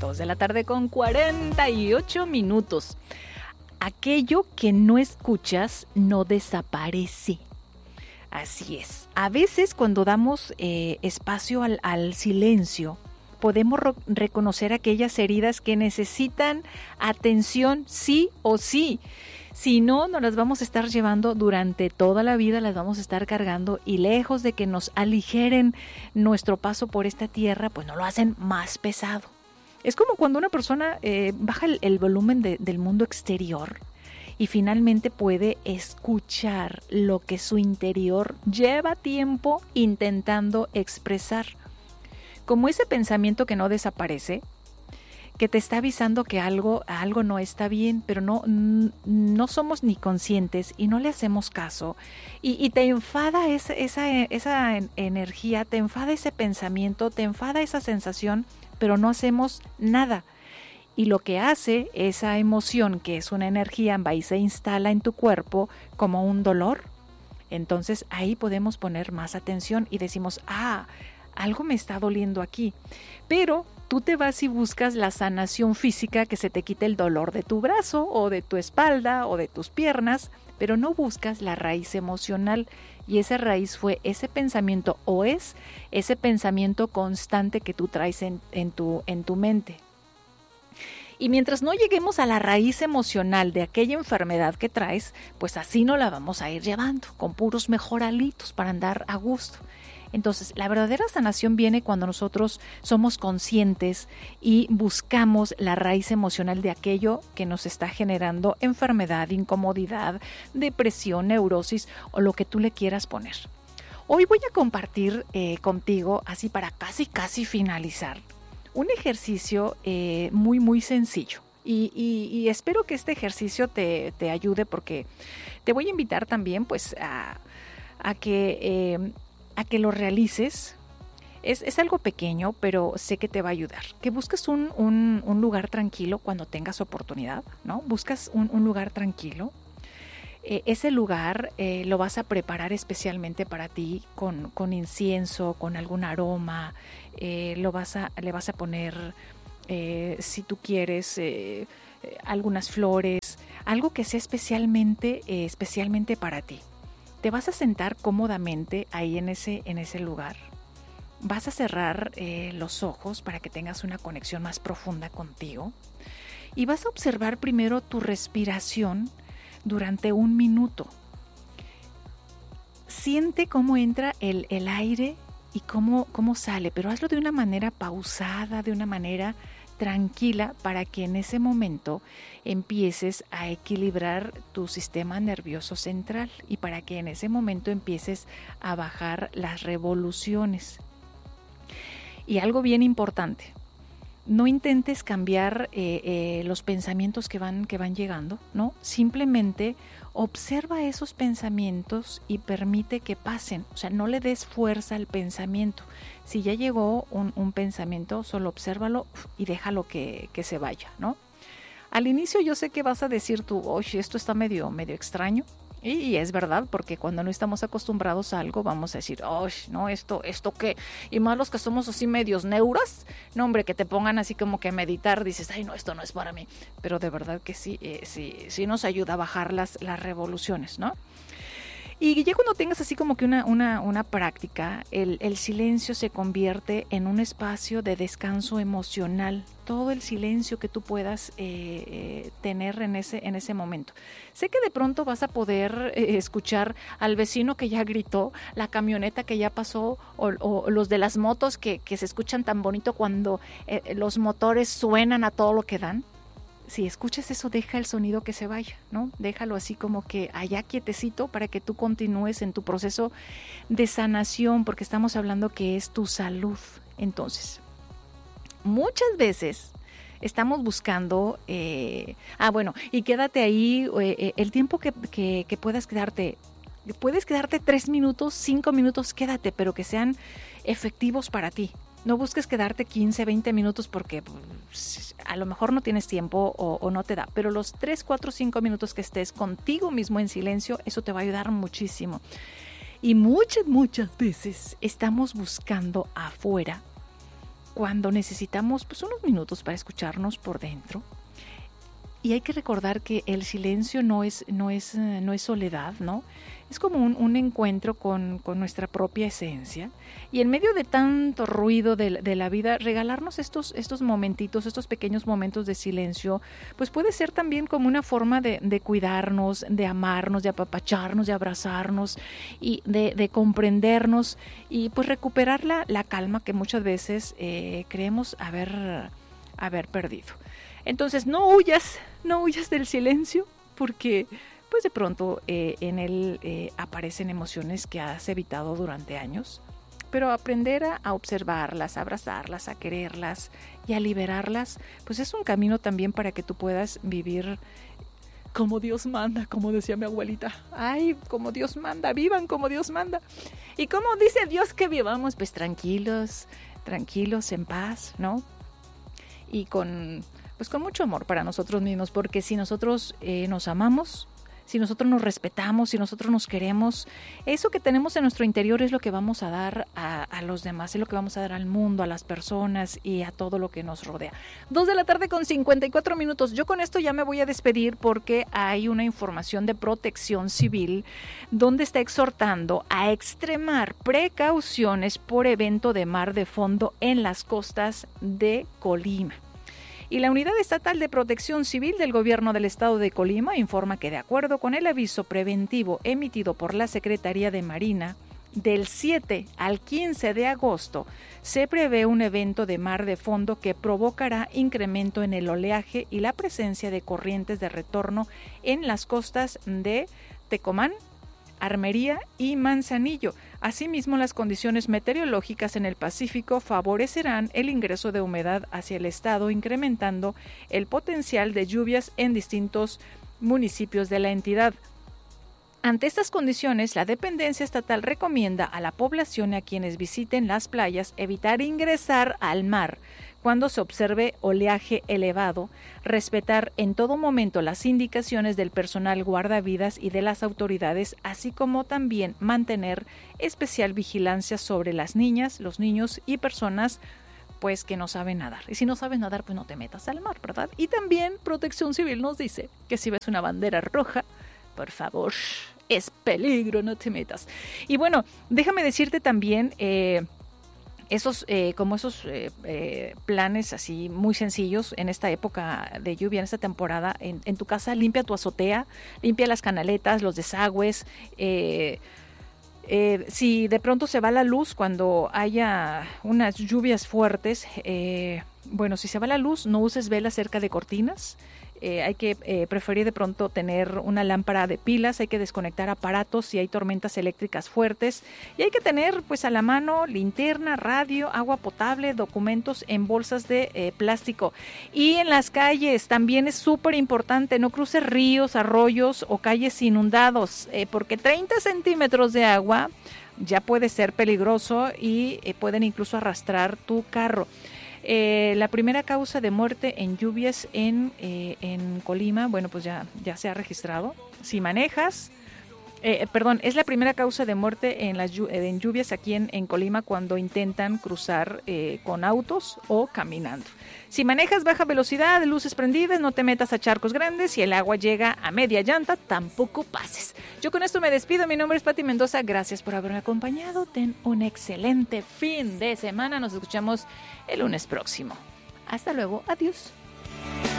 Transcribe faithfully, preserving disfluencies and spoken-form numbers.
dos de la tarde con cuarenta y ocho minutos. Aquello que no escuchas no desaparece. Así es. A veces cuando damos eh, espacio al, al silencio, podemos ro- reconocer aquellas heridas que necesitan atención sí o sí. Si no, nos las vamos a estar llevando durante toda la vida, las vamos a estar cargando y lejos de que nos aligeren nuestro paso por esta tierra, pues nos lo hacen más pesado. Es como cuando una persona eh, baja el, el volumen de, del mundo exterior y finalmente puede escuchar lo que su interior lleva tiempo intentando expresar. Como ese pensamiento que no desaparece, que te está avisando que algo, algo no está bien, pero no, no somos ni conscientes y no le hacemos caso. Y, y te enfada esa, esa, esa energía, te enfada ese pensamiento, te enfada esa sensación, pero no hacemos nada. Y lo que hace esa emoción, que es una energía, va y se instala en tu cuerpo como un dolor. Entonces ahí podemos poner más atención y decimos, ah, algo me está doliendo aquí. Pero tú te vas y buscas la sanación física, que se te quite el dolor de tu brazo o de tu espalda o de tus piernas, pero no buscas la raíz emocional. Y esa raíz fue ese pensamiento o es ese pensamiento constante que tú traes en, en, tu, en tu mente. Y mientras no lleguemos a la raíz emocional de aquella enfermedad que traes, pues así no la vamos a ir llevando, con puros mejoralitos para andar a gusto. Entonces, la verdadera sanación viene cuando nosotros somos conscientes y buscamos la raíz emocional de aquello que nos está generando enfermedad, incomodidad, depresión, neurosis o lo que tú le quieras poner. Hoy voy a compartir eh, contigo, así para casi casi finalizar, un ejercicio eh, muy muy sencillo. Y, y, y espero que este ejercicio te, te ayude, porque te voy a invitar también pues a, a que... Eh, a que lo realices. Es, es algo pequeño, pero sé que te va a ayudar. Que busques un, un, un lugar tranquilo cuando tengas oportunidad, ¿no? Buscas un, un lugar tranquilo. Eh, ese lugar eh, lo vas a preparar especialmente para ti con, con incienso, con algún aroma. Eh, lo vas a, le vas a poner, eh, si tú quieres, eh, eh, algunas flores, algo que sea especialmente, eh, especialmente para ti. Te vas a sentar cómodamente ahí en ese, en ese lugar. Vas a cerrar eh, los ojos para que tengas una conexión más profunda contigo. Y vas a observar primero tu respiración durante un minuto. Siente cómo entra el, el aire y cómo, cómo sale, pero hazlo de una manera pausada, de una manera tranquila, para que en ese momento empieces a equilibrar tu sistema nervioso central y para que en ese momento empieces a bajar las revoluciones. Y algo bien importante, no intentes cambiar eh, eh, los pensamientos que van, que van llegando, ¿no? Simplemente observa esos pensamientos y permite que pasen. O sea, no le des fuerza al pensamiento. Si ya llegó un, un pensamiento, solo obsérvalo y déjalo que, que se vaya, ¿no? Al inicio yo sé que vas a decir tú, oye, esto está medio, medio extraño. Y, y es verdad, porque cuando no estamos acostumbrados a algo, vamos a decir, oye, no, esto, esto qué. Y más los que somos así medios neuras, no, hombre, que te pongan así como que a meditar, dices, ay, no, esto no es para mí. Pero de verdad que sí, eh, sí, sí nos ayuda a bajar las, las revoluciones, ¿no? Y ya cuando tengas así como que una, una, una práctica, el, el silencio se convierte en un espacio de descanso emocional. Todo el silencio que tú puedas eh, eh, tener en ese, en ese momento. Sé que de pronto vas a poder eh, escuchar al vecino que ya gritó, la camioneta que ya pasó, o, o los de las motos que, que se escuchan tan bonito cuando eh, los motores suenan a todo lo que dan. Si escuchas eso, deja el sonido que se vaya, ¿no? Déjalo así como que allá quietecito para que tú continúes en tu proceso de sanación, porque estamos hablando que es tu salud. Entonces, muchas veces estamos buscando, eh, ah, bueno, y quédate ahí eh, el tiempo que, que, que puedas quedarte. Puedes quedarte tres minutos, cinco minutos, quédate, pero que sean efectivos para ti. No busques quedarte quince, veinte minutos porque pues, a lo mejor no tienes tiempo o, o no te da. Pero los tres, cuatro, cinco minutos que estés contigo mismo en silencio, eso te va a ayudar muchísimo. Y muchas, muchas veces estamos buscando afuera cuando necesitamos pues unos minutos para escucharnos por dentro. Y hay que recordar que el silencio no es, no es, no es soledad, ¿no? Es como un, un encuentro con, con nuestra propia esencia. Y en medio de tanto ruido de, de la vida, regalarnos estos, estos momentitos, estos pequeños momentos de silencio, pues puede ser también como una forma de, de cuidarnos, de amarnos, de apapacharnos, de abrazarnos y de, de comprendernos y pues recuperar la, la calma que muchas veces eh, creemos haber, haber perdido. Entonces no huyas, no huyas del silencio, porque pues de pronto eh, en él eh, aparecen emociones que has evitado durante años, pero aprender a, a observarlas, a abrazarlas, a quererlas y a liberarlas, pues es un camino también para que tú puedas vivir como Dios manda, como decía mi abuelita. Ay, como Dios manda, vivan como Dios manda. Y como dice Dios que vivamos, pues tranquilos, tranquilos, en paz, ¿no? Y con... pues con mucho amor para nosotros mismos, porque si nosotros eh, nos amamos, si nosotros nos respetamos, si nosotros nos queremos, eso que tenemos en nuestro interior es lo que vamos a dar a, a los demás, es lo que vamos a dar al mundo, a las personas y a todo lo que nos rodea. Dos de la tarde con cincuenta y cuatro minutos. Yo con esto ya me voy a despedir porque hay una información de Protección Civil donde está exhortando a extremar precauciones por evento de mar de fondo en las costas de Colima. Y la Unidad Estatal de Protección Civil del Gobierno del Estado de Colima informa que de acuerdo con el aviso preventivo emitido por la Secretaría de Marina, del siete al quince de agosto se prevé un evento de mar de fondo que provocará incremento en el oleaje y la presencia de corrientes de retorno en las costas de Tecomán, Armería y Manzanillo. Asimismo, las condiciones meteorológicas en el Pacífico favorecerán el ingreso de humedad hacia el estado, incrementando el potencial de lluvias en distintos municipios de la entidad. Ante estas condiciones, la dependencia estatal recomienda a la población y a quienes visiten las playas evitar ingresar al mar cuando se observe oleaje elevado, respetar en todo momento las indicaciones del personal guardavidas y de las autoridades, así como también mantener especial vigilancia sobre las niñas, los niños y personas pues que no saben nadar. Y si no sabes nadar, pues no te metas al mar, ¿verdad? Y también Protección Civil nos dice que si ves una bandera roja, por favor, es peligro, no te metas. Y bueno, déjame decirte también... Eh, Esos, eh, como esos eh, eh, planes así muy sencillos en esta época de lluvia, en esta temporada, en, en tu casa limpia tu azotea, limpia las canaletas, los desagües. Eh, eh, si de pronto se va la luz cuando haya unas lluvias fuertes, eh, bueno, si se va la luz, no uses velas cerca de cortinas. Eh, hay que eh, preferir de pronto tener una lámpara de pilas, hay que desconectar aparatos si hay tormentas eléctricas fuertes y hay que tener pues a la mano linterna, radio, agua potable, documentos en bolsas de eh, plástico. Y en las calles también es súper importante, no cruces ríos, arroyos o calles inundados, eh, porque treinta centímetros de agua ya puede ser peligroso y eh, pueden incluso arrastrar tu carro. Eh, la primera causa de muerte en lluvias en, eh, en Colima, bueno, pues ya, ya se ha registrado. Si manejas, eh, perdón, es la primera causa de muerte en las en lluvias aquí en, en Colima cuando intentan cruzar eh, con autos o caminando. Si manejas baja velocidad, luces prendidas, no te metas a charcos grandes. Si el agua llega a media llanta, tampoco pases. Yo con esto me despido. Mi nombre es Pati Mendoza. Gracias por haberme acompañado. Ten un excelente fin de semana. Nos escuchamos el lunes próximo. Hasta luego. Adiós.